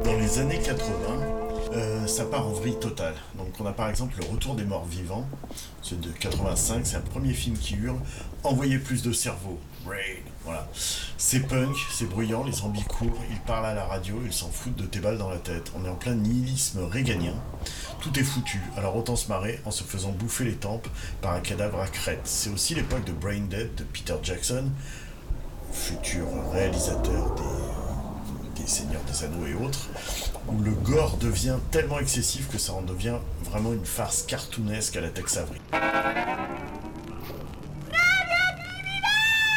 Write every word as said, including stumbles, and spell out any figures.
Dans les années quatre-vingts, euh, ça part en vrille totale. Donc on a par exemple Le Retour des Morts Vivants, c'est de quatre-vingt-cinq, c'est un premier film qui hurle Envoyez plus de cerveau, Brain, voilà. C'est punk, c'est bruyant, les zombies courent, ils parlent à la radio, ils s'en foutent de tes balles dans la tête. On est en plein nihilisme réganien, tout est foutu, alors autant se marrer en se faisant bouffer les tempes par un cadavre à crête. C'est aussi l'époque de Brain Dead de Peter Jackson, futur réalisateur des, des Seigneurs des Anneaux et autres, où le gore devient tellement excessif que ça en devient vraiment une farce cartoonesque à la Tex Avery.